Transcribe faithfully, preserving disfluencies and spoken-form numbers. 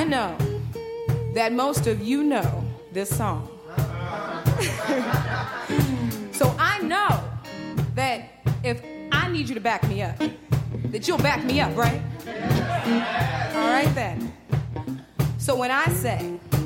know that most of you know this song. So I know that if I need you to back me up, that you'll back me up, right? All right then. So when I say